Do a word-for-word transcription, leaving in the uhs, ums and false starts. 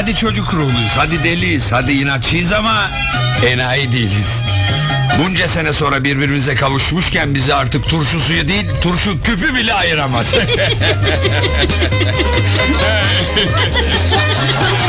Hadi çocuk ruhluyuz, hadi deliyiz, hadi inatçıyız ama enayi değiliz. Bunca sene sonra birbirimize kavuşmuşken bizi artık turşu suyu değil, turşu küpü bile ayıramaz.